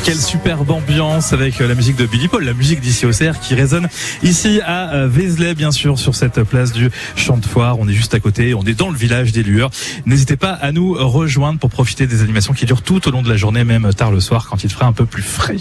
Quelle superbe ambiance avec la musique de Billy Paul, la musique d'ici Auxerre qui résonne ici à Vézelay, bien sûr, sur cette place du Champ de Foire. On est juste à côté, on est dans le village des Lueurs. N'hésitez pas à nous rejoindre pour profiter des animations qui durent tout au long de la journée, même tard le soir quand il fera un peu plus frais.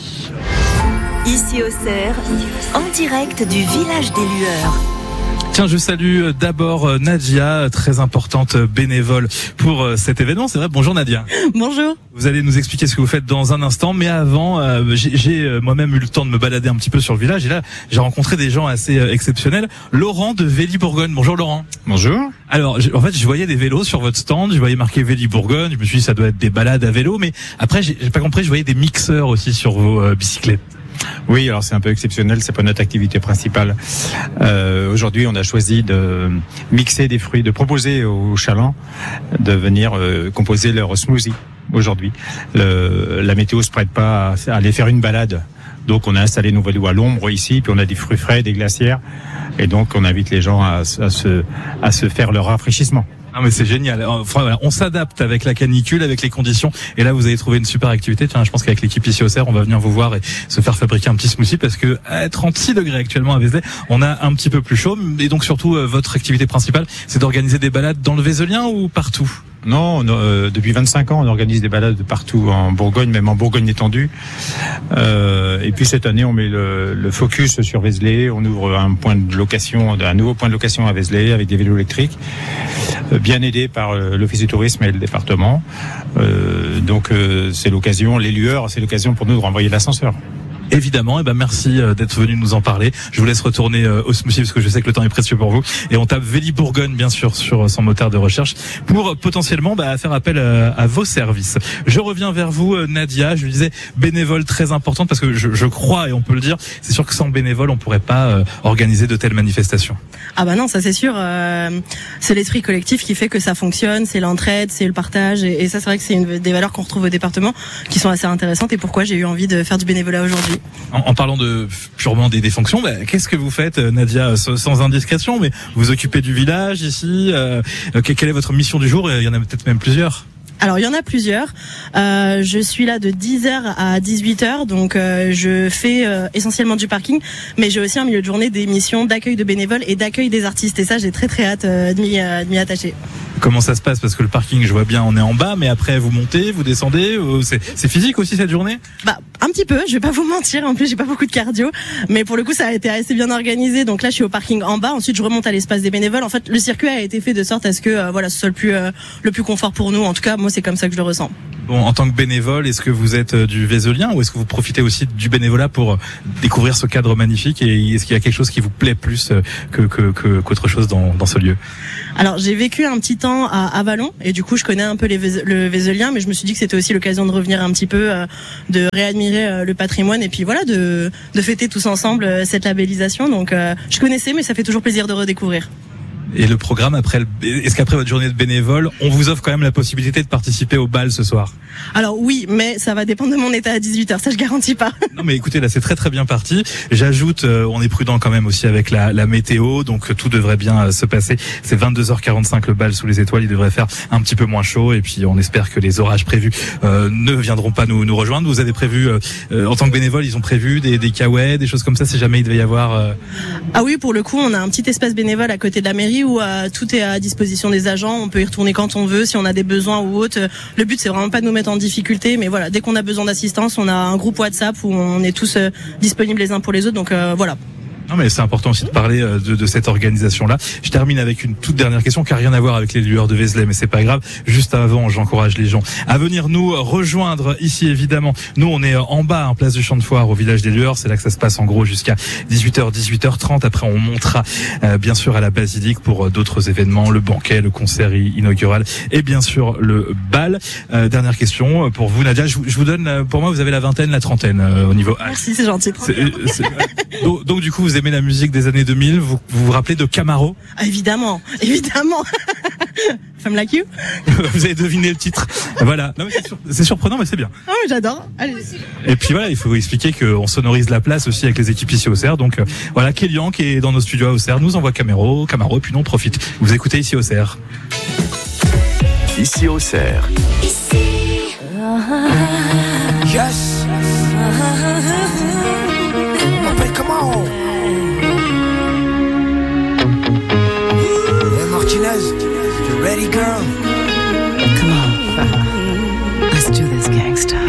Ici Auxerre, en direct du village des Lueurs. Tiens, je salue d'abord Nadia, très importante bénévole pour cet événement. C'est vrai, bonjour Nadia. Bonjour. Vous allez nous expliquer ce que vous faites dans un instant, mais avant, j'ai moi-même eu le temps de me balader un petit peu sur le village et là, j'ai rencontré des gens assez exceptionnels. Laurent de Véli-Bourgogne. Bonjour Laurent. Bonjour. Alors, en fait, je voyais des vélos sur votre stand, je voyais marqué Véli-Bourgogne, je me suis dit ça doit être des balades à vélo, mais après, j'ai pas compris, je voyais des mixeurs aussi sur vos bicyclettes. Oui, alors c'est un peu exceptionnel, c'est pas notre activité principale. Aujourd'hui, on a choisi de mixer des fruits, de proposer aux chalands de venir composer leur smoothie aujourd'hui. La météo se prête pas à aller faire une balade. Donc on a installé nos vélos à l'ombre ici, puis on a des fruits frais, des glacières, et donc on invite les gens à se faire leur rafraîchissement. Non mais c'est génial. Enfin, voilà, on s'adapte avec la canicule, avec les conditions. Et là, vous avez trouvé une super activité. Tiens, je pense qu'avec l'équipe ici au Auxerre, on va venir vous voir et se faire fabriquer un petit smoothie parce que à 36 degrés actuellement à Vézelay, on a un petit peu plus chaud. Et donc surtout, votre activité principale, c'est d'organiser des balades dans le Vézelien ou partout ? Non, depuis 25 ans, on organise des balades partout en Bourgogne, même en Bourgogne étendue. Et puis cette année, on met le focus sur Vézelay. On ouvre un nouveau point de location à Vézelay avec des vélos électriques, bien aidé par l'Office du tourisme et le département. Donc c'est l'occasion, les Lueurs, c'est l'occasion pour nous de renvoyer l'ascenseur. Évidemment, merci d'être venu nous en parler. Je vous laisse retourner au smoothie parce que je sais que le temps est précieux pour vous. Et on tape Véli-Bourgogne, bien sûr, sur son moteur de recherche pour potentiellement faire appel à vos services. Je reviens vers vous, Nadia. Je lui disais bénévole très importante parce que je crois, et on peut le dire, c'est sûr que sans bénévole, on pourrait pas organiser de telles manifestations. Ah bah non, ça c'est sûr. C'est l'esprit collectif qui fait que ça fonctionne. C'est l'entraide, c'est le partage. Et ça, c'est vrai que c'est des valeurs qu'on retrouve au département qui sont assez intéressantes et pourquoi j'ai eu envie de faire du bénévolat aujourd'hui. En parlant purement des fonctions, qu'est-ce que vous faites, Nadia, sans indiscrétion, mais vous occupez du village ici, quelle est votre mission du jour? Il y en a peut-être même plusieurs. Alors il y en a plusieurs. Je suis là de 10h à 18h, donc je fais essentiellement du parking, mais j'ai aussi un milieu de journée des missions d'accueil de bénévoles et d'accueil des artistes. Et ça, j'ai très hâte de m'y attacher. Comment ça se passe? Parce que le parking, je vois bien, on est en bas, mais après vous montez, vous descendez. C'est physique aussi cette journée? Un petit peu. Je vais pas vous mentir. En plus, j'ai pas beaucoup de cardio, mais pour le coup, ça a été assez bien organisé. Donc là, je suis au parking en bas. Ensuite, je remonte à l'espace des bénévoles. En fait, le circuit a été fait de sorte à ce que ce soit le plus confort pour nous. En tout cas, moi, c'est comme ça que je le ressens. Bon, en tant que bénévole, est-ce que vous êtes du Vézelien ou est-ce que vous profitez aussi du bénévolat pour découvrir ce cadre magnifique et est-ce qu'il y a quelque chose qui vous plaît plus qu'autre chose dans ce lieu? Alors, j'ai vécu un petit temps à Vallon et du coup, je connais un peu le Vézelien, mais je me suis dit que c'était aussi l'occasion de revenir un petit peu, de réadmirer le patrimoine et puis voilà, de fêter tous ensemble cette labellisation. Donc, je connaissais, mais ça fait toujours plaisir de redécouvrir. Et le programme est-ce qu'après votre journée de bénévole, on vous offre quand même la possibilité de participer au bal ce soir? Alors oui, mais ça va dépendre de mon état à 18h, ça je garantis pas. Non mais écoutez, là c'est très très bien parti. J'ajoute, on est prudent quand même aussi avec la météo, donc tout devrait bien se passer. C'est 22h45 le bal sous les étoiles, il devrait faire un petit peu moins chaud et puis on espère que les orages prévus ne viendront pas nous rejoindre. Vous avez prévu, en tant que bénévole, ils ont prévu des caouets, des choses comme ça si jamais il devait y avoir... Ah oui, pour le coup, on a un petit espace bénévole à côté de la mairie où tout est à disposition des agents, on peut y retourner quand on veut, si on a des besoins ou autre. Le but c'est vraiment pas de nous mettre en difficulté, mais voilà, dès qu'on a besoin d'assistance, on a un groupe WhatsApp où on est tous disponibles les uns pour les autres, donc voilà. Non mais c'est important aussi de parler de cette organisation-là. Je termine avec une toute dernière question qui n'a rien à voir avec les Lueurs de Vézelay, mais c'est pas grave. Juste avant, j'encourage les gens à venir nous rejoindre ici évidemment. Nous on est en bas, en place du Champ de Foire, au village des Lueurs. C'est là que ça se passe en gros jusqu'à 18h30. Après on montera bien sûr à la basilique pour d'autres événements, le banquet, le concert inaugural et bien sûr le bal. Dernière question pour vous Nadia. Je vous donne, pour moi vous avez la vingtaine, la trentaine au niveau âge. Merci, c'est gentil. Donc du coup vous aimez la musique des années 2000, vous rappelez de Camaro? Ah, évidemment. Femme like you. Vous avez deviné le titre. Voilà. Non, mais c'est surprenant, mais c'est bien. Ah oui, j'adore. Allez. Et puis voilà, il faut expliquer qu'on sonorise la place aussi avec les équipes ici au Auxerre. Donc voilà, Kélian qui est dans nos studios à Auxerre nous envoie Camaro, et puis nous on profite. Vous écoutez ici au Auxerre. Ici au Auxerre. Yes. Papel, come on. Hey Martinez, you ready girl?